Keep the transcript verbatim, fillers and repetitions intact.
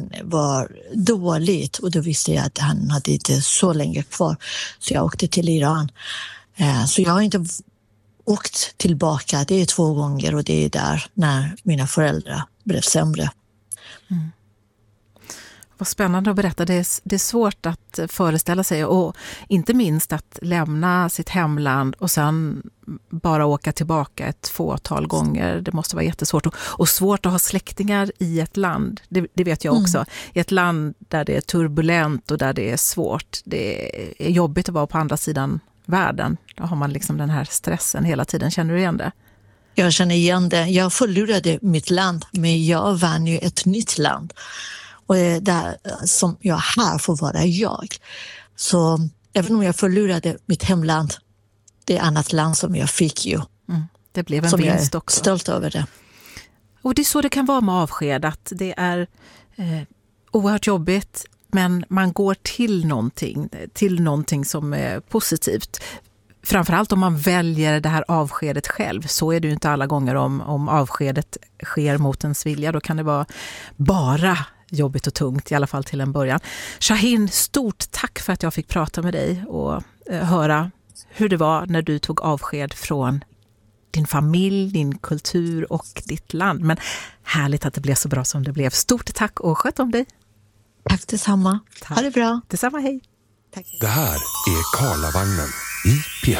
han var dåligt och då visste jag att han hade inte så länge kvar. Så jag åkte till Iran. Så jag har inte åkt tillbaka. Det är två gånger och det är där när mina föräldrar blev sämre. Mm. Vad spännande att berätta. Det är, det är svårt att föreställa sig och inte minst att lämna sitt hemland och sen bara åka tillbaka ett fåtal gånger. Det måste vara jättesvårt och, och svårt att ha släktingar i ett land. Det, det vet jag också. Mm. I ett land där det är turbulent och där det är svårt. Det är jobbigt att vara på andra sidan världen. Då har man liksom den här stressen hela tiden. Känner du igen det? Jag känner igen det. Jag förlorade mitt land men jag vann ju ett nytt land. Och det är där som jag här får vara jag. Så även om jag förlorade mitt hemland, det är annat land som jag fick ju. Mm, det blev en som vinst jag är också. Stolt över det. Och det är så det kan vara med avsked, att det är eh, oerhört jobbigt men man går till någonting, till någonting som är positivt. Framförallt om man väljer det här avskedet själv, så är det ju inte alla gånger om, om avskedet sker mot ens vilja. Då kan det vara bara jobbigt och tungt, i alla fall till en början. Shahin, stort tack för att jag fick prata med dig och eh, höra hur det var när du tog avsked från din familj, din kultur och ditt land. Men härligt att det blev så bra som det blev. Stort tack och sköt om dig. Tack detsamma. Tack. Ha det bra. Detsamma, hej. Tack. Det här är Karlavagnen i P